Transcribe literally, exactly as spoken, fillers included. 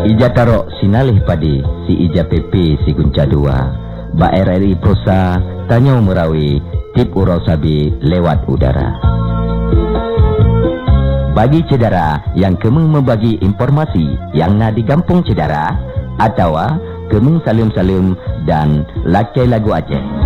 Ija tarok sinalih padi si ija pepe si gunca dua. Ba R R I Prosa tanyau merawi tip urau sabi lewat udara. Bagi cedera yang kemeng membagi informasi yang na di kampung cedera atau kemeng salim-salim dan lakai lagu Aceh.